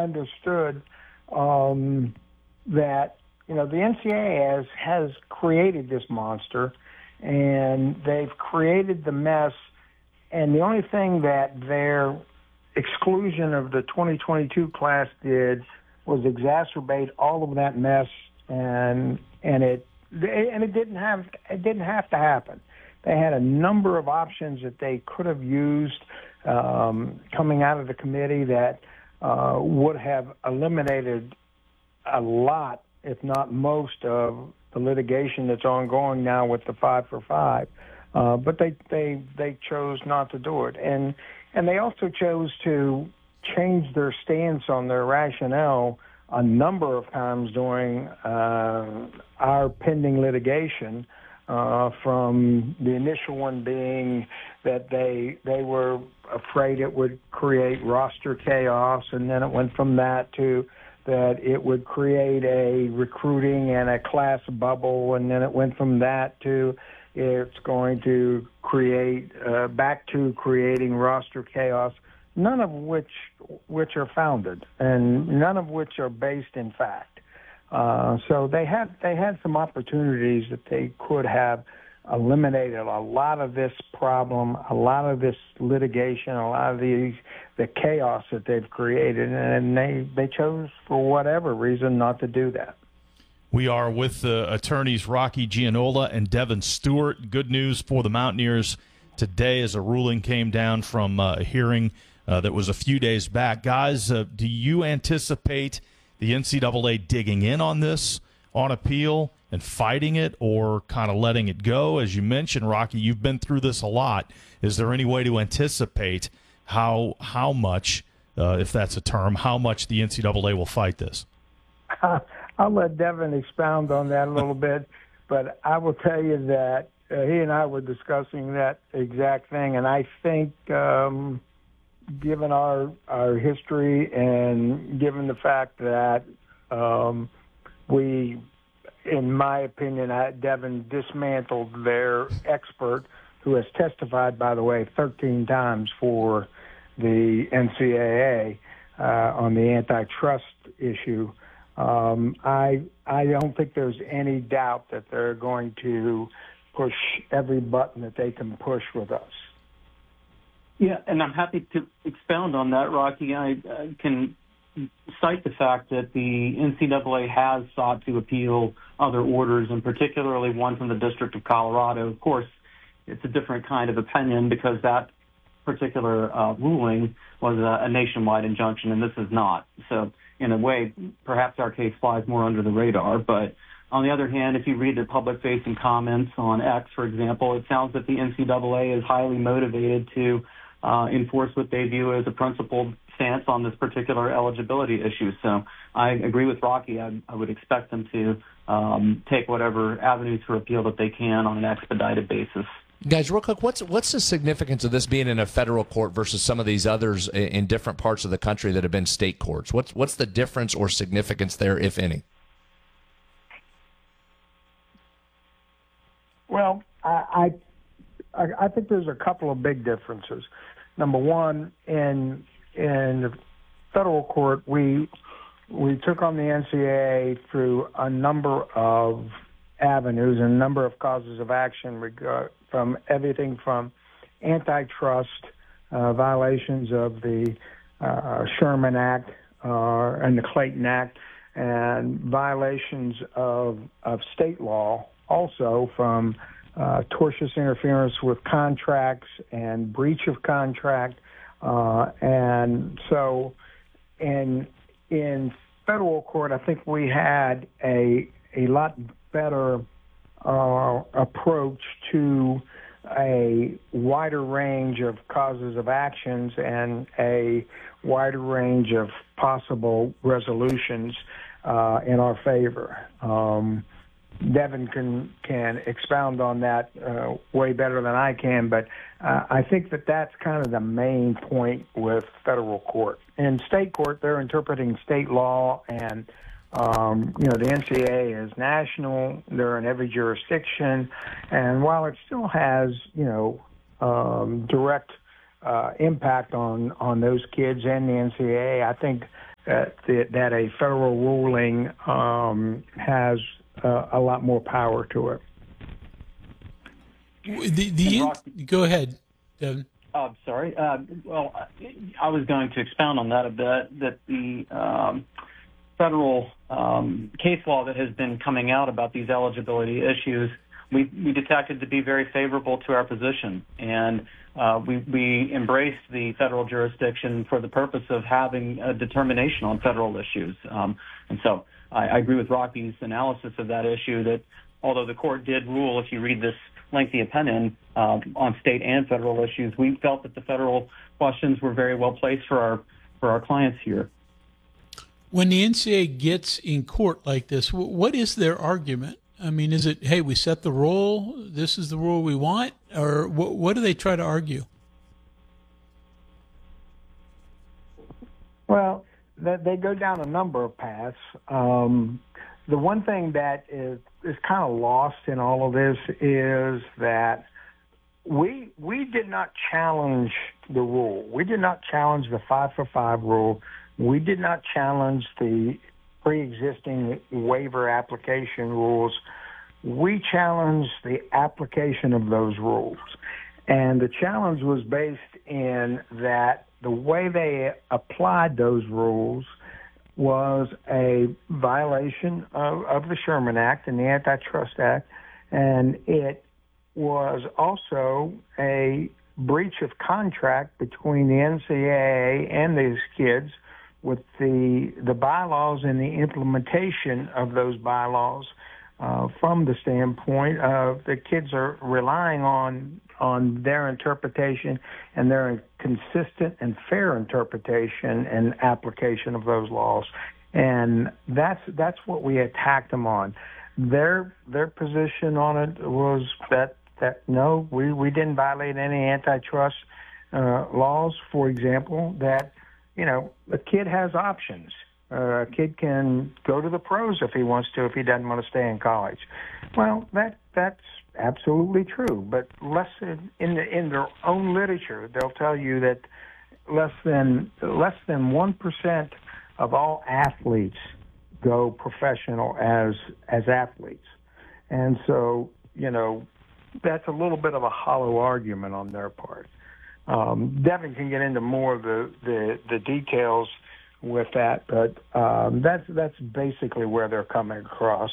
understood that, the NCAA has created this monster, and they've created the mess, and the only thing that their exclusion of the 2022 class did was exacerbate all of that mess, and it didn't have to happen. They had a number of options that they could have used coming out of the committee that would have eliminated a lot, if not most, of the litigation that's ongoing now with the 5 for 5. But they chose not to do it, and they also chose to change their stance on their rationale a number of times during our pending litigation. From the initial one being that they were afraid it would create roster chaos, and then it went from that to that it would create a recruiting and a class bubble, and then it went from that to it's going to create back to creating roster chaos, none of which are founded and none of which are based in fact. So they had some opportunities that they could have eliminated a lot of this problem, a lot of this litigation, a lot of the chaos that they've created, and they chose for whatever reason not to do that. We are with attorneys Rocky Gianola and Devin Stewart. Good news for the Mountaineers today as a ruling came down from a hearing that was a few days back. Guys, do you anticipate the NCAA digging in on this on appeal and fighting it, or kind of letting it go? As you mentioned, Rocky, you've been through this a lot. Is there any way to anticipate how much, if that's a term, how much the NCAA will fight this? I'll let Devin expound on that a little bit, but I will tell you that he and I were discussing that exact thing, and I think given our history and given the fact that we, in my opinion, Devin dismantled their expert, who has testified, by the way, 13 times for the NCAA on the antitrust issue. I don't think there's any doubt that they're going to push every button that they can push with us. Yeah, and I'm happy to expound on that, Rocky. I can cite the fact that the NCAA has sought to appeal other orders, and particularly one from the District of Colorado. Of course, it's a different kind of opinion because that particular ruling was a nationwide injunction, and this is not. So, in a way, perhaps our case flies more under the radar. But on the other hand, if you read the public-facing comments on X, for example, it sounds that the NCAA is highly motivated to enforce what they view as a principled stance on this particular eligibility issue. So I agree with Rocky. I would expect them to take whatever avenues for appeal that they can on an expedited basis. Guys, real quick, what's the significance of this being in a federal court versus some of these others in different parts of the country that have been state courts? What's the difference or significance there, if any? Well, I think there's a couple of big differences. Number one, in the federal court, we took on the NCAA through a number of avenues and a number of causes of action, from everything from antitrust violations of the Sherman Act and the Clayton Act, and violations of state law, also from tortious interference with contracts and breach of contract. And so in federal court, I think we had a lot better approach to a wider range of causes of actions and a wider range of possible resolutions in our favor. Devin can expound on that way better than I can, but I think that's kind of the main point with federal court. In state court, they're interpreting state law, and the NCAA is national. They're in every jurisdiction, and while it still has direct impact on those kids and the NCAA, I think that a federal ruling has a lot more power to it. Go ahead, Devin. Sorry. Well, I was going to expound on that a bit, that the federal case law that has been coming out about these eligibility issues, we detected to be very favorable to our position. And we embraced the federal jurisdiction for the purpose of having a determination on federal issues. And so I agree with Rocky's analysis of that issue, that although the court did rule, if you read this lengthy opinion, on state and federal issues, we felt that the federal questions were very well placed for our clients here. When the NCAA gets in court like this, what is their argument? I mean, is it, hey, we set the rule, this is the rule we want, or what do they try to argue? Well, they go down a number of paths. The one thing that is kind of lost in all of this is that we did not challenge the rule. We did not challenge the 5-for-5 rule. We did not challenge the pre-existing waiver application rules. We challenged the application of those rules. And the challenge was based in that the way they applied those rules was a violation of the Sherman Act and the Antitrust Act, and it was also a breach of contract between the NCAA and these kids with the bylaws and the implementation of those bylaws from the standpoint of the kids are relying on their interpretation and their consistent and fair interpretation and application of those laws. And that's what we attacked them on. Their position on it was that no, we didn't violate any antitrust laws. For example, that a kid has options. A kid can go to the pros if he wants to, if he doesn't want to stay in college. Well, that's absolutely true. But in their own literature, they'll tell you that less than 1% of all athletes go professional as athletes, and so that's a little bit of a hollow argument on their part. Devin can get into more of the details with that, but that's basically where they're coming across.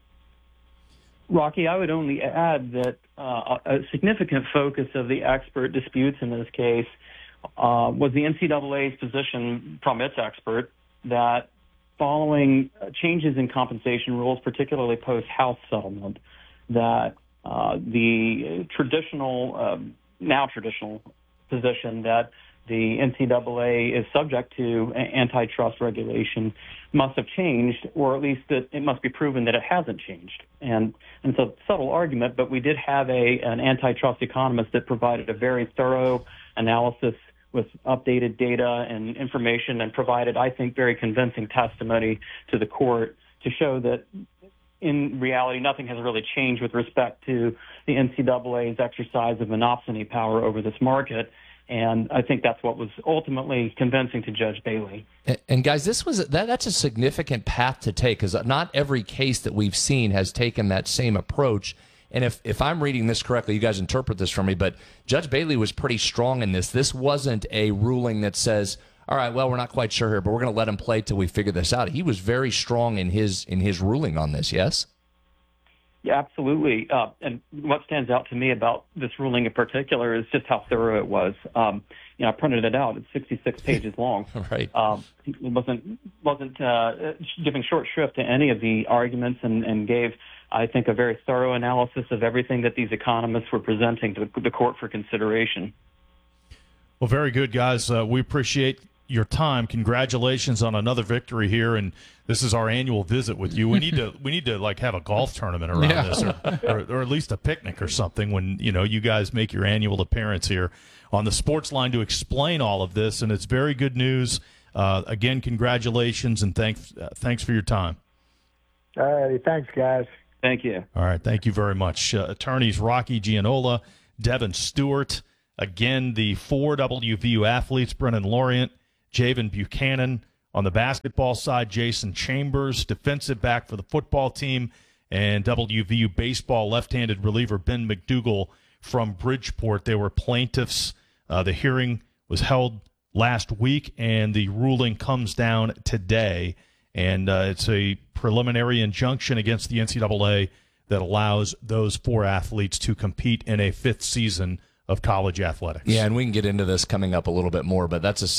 Rocky, I would only add that a significant focus of the expert disputes in this case was the NCAA's position from its expert that following changes in compensation rules, particularly post-House settlement, that the now traditional position that the NCAA is subject to antitrust regulation must have changed, or at least that it must be proven that it hasn't changed. And so subtle argument, but we did have an antitrust economist that provided a very thorough analysis with updated data and information and provided, I think, very convincing testimony to the court to show that in reality, nothing has really changed with respect to the NCAA's exercise of monopsony power over this market. And I think that's what was ultimately convincing to Judge Bailey. And guys, that's a significant path to take, because not every case that we've seen has taken that same approach. And if I'm reading this correctly, you guys interpret this for me, but Judge Bailey was pretty strong in this. This wasn't a ruling that says, all right, well, we're not quite sure here, but we're going to let him play till we figure this out. He was very strong in his ruling on this, yes? Yeah, absolutely. And what stands out to me about this ruling in particular is just how thorough it was. I printed it out. It's 66 pages long. Right. It wasn't giving short shrift to any of the arguments and gave, I think, a very thorough analysis of everything that these economists were presenting to the court for consideration. Well, very good, guys. We appreciate your time. Congratulations on another victory here, and this is our annual visit with you. We need to like have a golf tournament around this, or at least a picnic or something when you guys make your annual appearance here on the Sports Line to explain all of this. And it's very good news. Again, congratulations, and thanks for your time. All righty, thanks, guys. Thank you. All right, thank you very much. Attorneys Rocky Gianola, Devin Stewart. Again, the 4 WVU athletes, Brennan Lorient, Javen Buchanan, On the basketball side, Jason Chambers, defensive back for the football team, and WVU baseball left-handed reliever Ben McDougal from Bridgeport. They were plaintiffs. The hearing was held last week, and the ruling comes down today. And it's a preliminary injunction against the NCAA that allows those 4 athletes to compete in a 5th season of college athletics. Yeah, and we can get into this coming up a little bit more, but that's a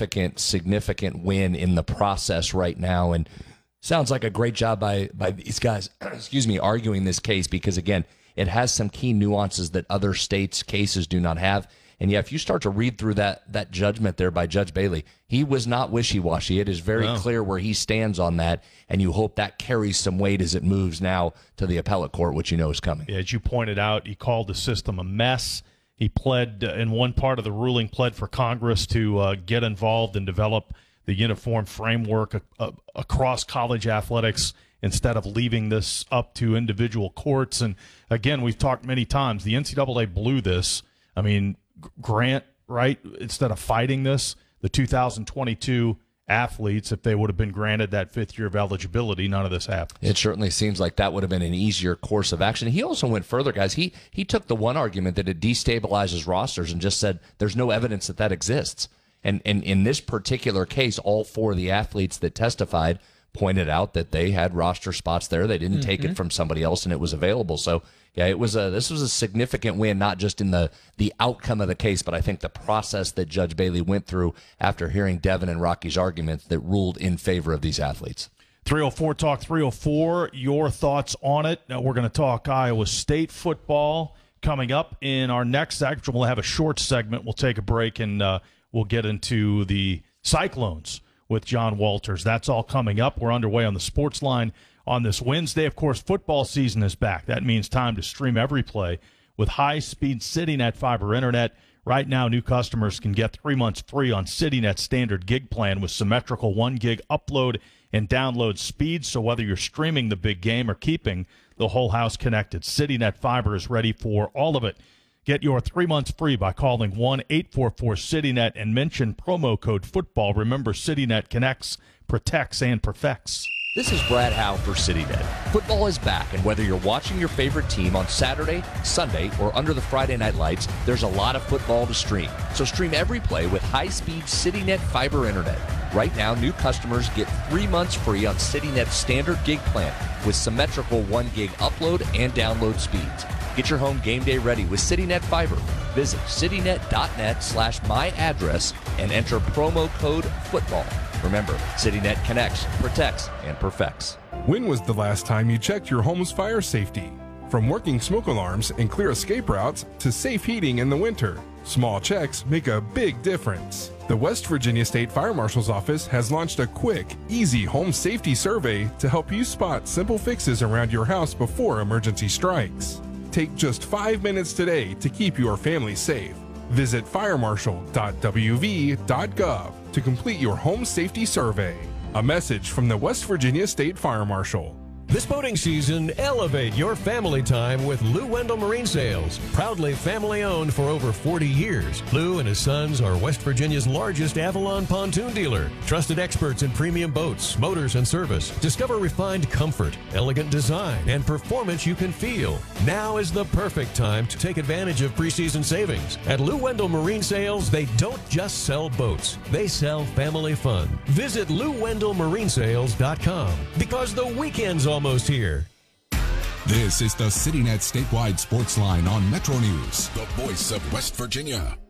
significant win in the process right now. And sounds like a great job by these guys, arguing this case, because, again, it has some key nuances that other states' cases do not have. And, yeah, if you start to read through that judgment there by Judge Bailey, he was not wishy-washy. It is very clear where he stands on that, and you hope that carries some weight as it moves now to the appellate court, which you know is coming. Yeah, as you pointed out, he called the system a mess. He pled, in one part of the ruling, pled for Congress to get involved and develop the uniform framework across college athletics instead of leaving this up to individual courts. And, again, we've talked many times, the NCAA blew this. I mean, Grant, right, instead of fighting this, the 2022 athletes, if they would have been granted that 5th year of eligibility, none of this happens. It certainly seems like that would have been an easier course of action. He also went further, guys. He took the one argument that it destabilizes rosters and just said there's no evidence that exists. And in this particular case, all 4 of the athletes that testified pointed out that they had roster spots there. They didn't take it from somebody else, and it was available. So, yeah, this was a significant win, not just in the outcome of the case, but I think the process that Judge Bailey went through after hearing Devin and Rocky's arguments that ruled in favor of these athletes. 304 Talk 304, your thoughts on it. Now, we're going to talk Iowa State football coming up in our next segment. We'll have a short segment. We'll take a break, and we'll get into the Cyclones with John Walters. That's all coming up. We're underway on the Sports Line on this Wednesday. Of course, football season is back. That means time to stream every play with high-speed CityNet fiber internet. Right now, new customers can get 3 months free on CityNet's standard gig plan with symmetrical 1 gig upload and download speeds. So whether you're streaming the big game or keeping the whole house connected, CityNet fiber is ready for all of it. Get your 3 months free by calling 1-844-CityNet and mention promo code football. Remember, CityNet connects, protects, and perfects. This is Brad Howe for CityNet. Football is back, and whether you're watching your favorite team on Saturday, Sunday, or under the Friday night lights, there's a lot of football to stream. So stream every play with high-speed CityNet fiber internet. Right now, new customers get 3 months free on CityNet's standard gig plan with symmetrical 1 gig upload and download speeds. Get your home game day ready with CityNet fiber. Visit citynet.net/myaddress and enter promo code football. Remember, CityNet connects, protects, and perfects. When was the last time you checked your home's fire safety? From working smoke alarms and clear escape routes to safe heating in the winter, small checks make a big difference. The West Virginia State Fire Marshal's Office has launched a quick, easy home safety survey to help you spot simple fixes around your house before emergency strikes. Take just 5 minutes today to keep your family safe. Visit firemarshal.wv.gov to complete your home safety survey. A message from the West Virginia State Fire Marshal. This boating season, elevate your family time with Lou Wendell Marine Sales. Proudly family-owned for over 40 years, Lou and his sons are West Virginia's largest Avalon pontoon dealer. Trusted experts in premium boats, motors, and service. Discover refined comfort, elegant design, and performance you can feel. Now is the perfect time to take advantage of preseason savings. At Lou Wendell Marine Sales, they don't just sell boats. They sell family fun. Visit LouWendellMarineSales.com because the weekend's almost here. This is the CityNet statewide sports line on Metro News, the voice of West Virginia.